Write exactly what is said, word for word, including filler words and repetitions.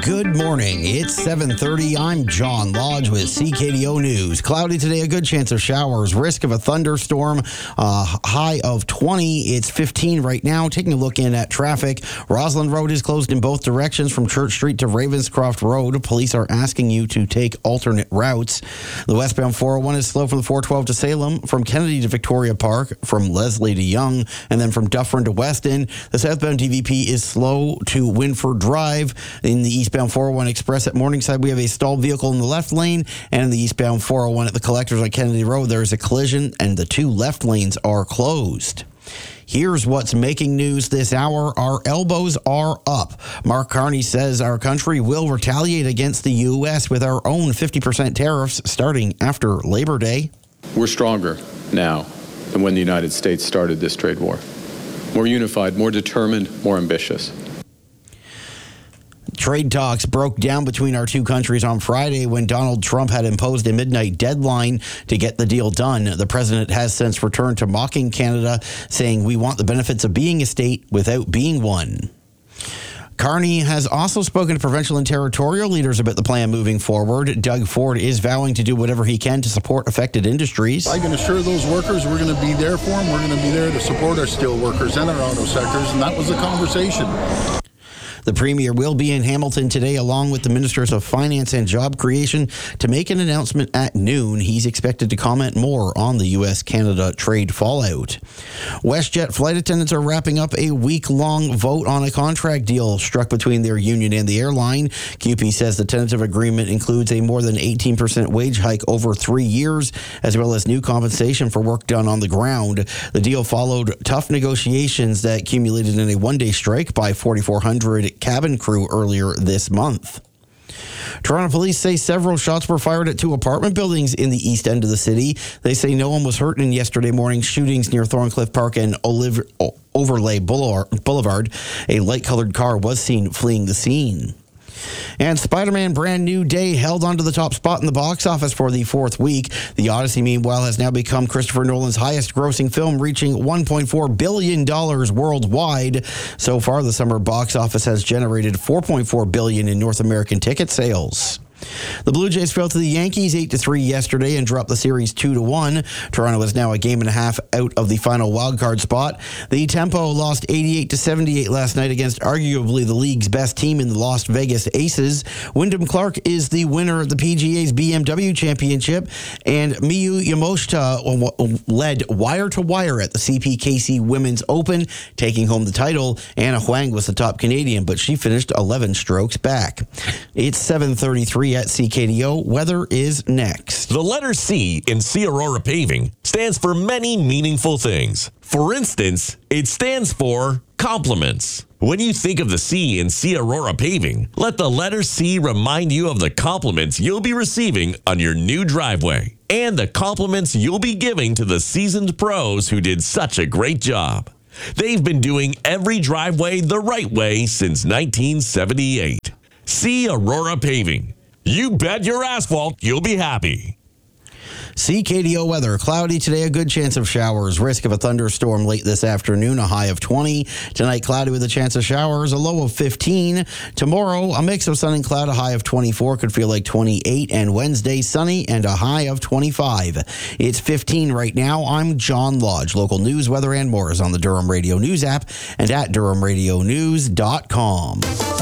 Good morning. It's seven thirty. I'm John Lodge with C K D O News. Cloudy today, a good chance of showers. Risk of a thunderstorm. Uh, high of twenty. It's fifteen right now. Taking a look in at traffic. Roslyn Road is closed in both directions from Church Street to Ravenscroft Road. Police are asking you to take alternate routes. The westbound four oh one is slow from the four twelve to Salem, from Kennedy to Victoria Park, from Leslie to Young, and then from Dufferin to Weston. The southbound D V P is slow to Winford Drive. In the eastbound four oh one Express at Morningside, we have a stalled vehicle in the left lane, and in the eastbound four oh one at the Collectors on Kennedy Road, there is a collision, and the two left lanes are closed. Here's what's making news this hour. Our elbows are up. Mark Carney says our country will retaliate against the U S with our own fifty percent tariffs starting after Labor Day. We're stronger now than when the United States started this trade war. More unified, more determined, more ambitious. Trade talks broke down between our two countries on Friday when Donald Trump had imposed a midnight deadline to get the deal done. The president has since returned to mocking Canada, saying we want the benefits of being a state without being one. Carney has also spoken to provincial and territorial leaders about the plan moving forward. Doug Ford is vowing to do whatever he can to support affected industries. I can assure those workers we're going to be there for them. We're going to be there to support our steel workers and our auto sectors, and that was the conversation. The Premier will be in Hamilton today along with the Ministers of Finance and Job Creation to make an announcement at noon. He's expected to comment more on the U S Canada trade fallout. WestJet flight attendants are wrapping up a week-long vote on a contract deal struck between their union and the airline. C U P E says the tentative agreement includes a more than eighteen percent wage hike over three years, as well as new compensation for work done on the ground. The deal followed tough negotiations that culminated in a one-day strike by forty-four hundred cabin crew earlier this month. Toronto police say several shots were fired at two apartment buildings in the east end of the city. They say no one was hurt in yesterday morning's shootings near Thorncliffe Park and Olive- Overlay Boulevard. A light-colored car was seen fleeing the scene. And Spider-Man Brand New Day held onto the top spot in the box office for the fourth week. The Odyssey, meanwhile, has now become Christopher Nolan's highest-grossing film, reaching one point four billion dollars worldwide. So far, the summer box office has generated four point four billion dollars in North American ticket sales. The Blue Jays fell to the Yankees eight to three yesterday and dropped the series two to one. Toronto is now a game and a half out of the final wildcard spot. The Tempo lost eighty-eight to seventy-eight last night against arguably the league's best team in the Las Vegas Aces. Wyndham Clark is the winner of the P G A's B M W Championship, and Miyu Yamashita led wire to wire at the C P K C Women's Open, taking home the title. Anna Huang was the top Canadian, but she finished eleven strokes back. It's seven thirty-three at C K D O. Weather is next. The letter C in C Aurora Paving stands for many meaningful things. For instance, it stands for compliments. When you think of the C in C Aurora Paving, let the letter C remind you of the compliments you'll be receiving on your new driveway and the compliments you'll be giving to the seasoned pros who did such a great job. They've been doing every driveway the right way since nineteen seventy-eight. C Aurora Paving. You bet your asphalt you'll be happy. C K D O weather. Cloudy today, a good chance of showers. Risk of a thunderstorm late this afternoon, a high of twenty. Tonight, cloudy with a chance of showers, a low of fifteen. Tomorrow, a mix of sun and cloud, a high of twenty-four, could feel like twenty-eight. And Wednesday, sunny and a high of twenty-five. It's fifteen right now. I'm John Lodge. Local news, weather, and more is on the Durham Radio News app and at durham radio news dot com.